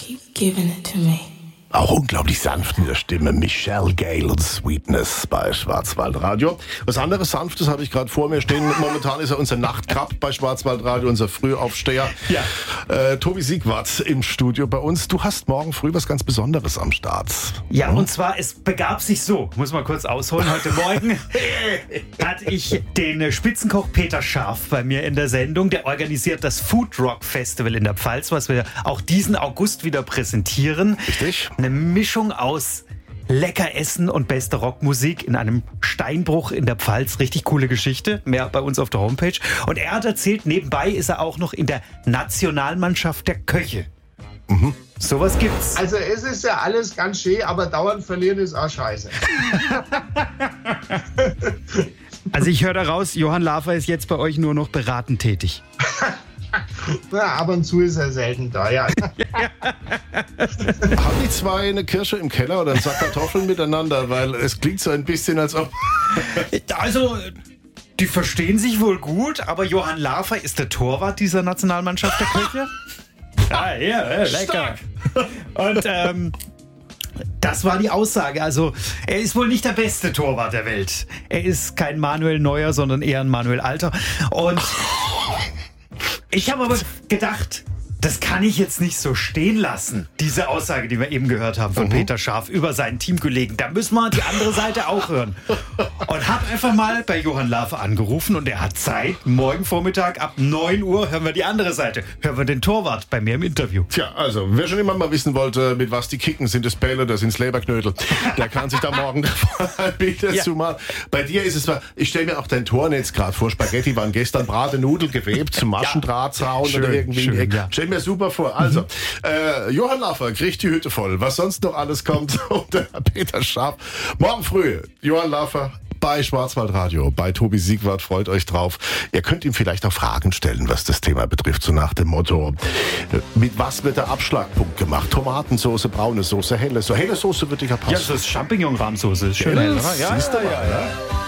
keep giving it to me. Auch unglaublich sanft in der Stimme. Michelle Gale und Sweetness bei Schwarzwaldradio. Was anderes Sanftes habe ich gerade vor mir stehen. Momentan ist er unser Nachtkrab bei Schwarzwaldradio, unser Frühaufsteher. Ja. Tobi Siegwart im Studio bei uns. Du hast morgen früh was ganz Besonderes am Start. Ja, und zwar, es begab sich so, muss man kurz ausholen, heute Morgen hatte ich den Spitzenkoch Peter Scharf bei mir in der Sendung. Der organisiert das Food Rock Festival in der Pfalz, was wir auch diesen August wieder präsentieren. Richtig. Eine Mischung aus lecker Essen und beste Rockmusik in einem Steinbruch in der Pfalz. Richtig coole Geschichte. Mehr bei uns auf der Homepage. Und er hat erzählt, nebenbei ist er auch noch in der Nationalmannschaft der Köche. Mhm. Sowas gibt's. Also es ist ja alles ganz schön, aber dauernd verlieren ist auch scheiße. Also ich höre daraus, Johann Lafer ist jetzt bei euch nur noch beratend tätig. Na, ab und zu ist er selten da, ja. Haben die zwei eine Kirsche im Keller oder einen Sack Kartoffeln miteinander? Weil es klingt so ein bisschen, als ob... Also, die verstehen sich wohl gut, aber Johann Lafer ist der Torwart dieser Nationalmannschaft der Köche. Ja, lecker. Und das war die Aussage. Also, er ist wohl nicht der beste Torwart der Welt. Er ist kein Manuel Neuer, sondern eher ein Manuel Alter. Und ich habe aber gedacht, das kann ich jetzt nicht so stehen lassen. Diese Aussage, die wir eben gehört haben von Peter Scharf über seinen Teamkollegen. Da müssen wir die andere Seite auch hören. Und habe einfach mal bei Johann Lafer angerufen und er hat Zeit. Morgen Vormittag ab 9 Uhr hören wir die andere Seite. Hören wir den Torwart bei mir im Interview. Tja, also, wer schon immer mal wissen wollte, mit was die kicken, sind es Bälle, das sind Leberknödel. Der kann sich da morgen ein Bild dazu machen. Bei dir ist es zwar, ich stelle mir auch dein Tornetz gerade vor. Spaghetti waren gestern Bratennudel gewebt zum Maschendrahtzaun oder irgendwie. Schön, ja. Stell mir super vor. Also, Johann Lafer kriegt die Hütte voll. Was sonst noch alles kommt und der Peter Scharf. Morgen früh, Johann Lafer bei Schwarzwaldradio, bei Tobi Siegwart, freut euch drauf. Ihr könnt ihm vielleicht auch Fragen stellen, was das Thema betrifft, so nach dem Motto, mit was wird der Abschlagpunkt gemacht? Tomatensoße, braune Soße, helle Soße. Helle Soße würde ja passen. Ja, das ist Champignon-Rahmsoße. Schön hell, oder? Ja, siehst du mal, ja.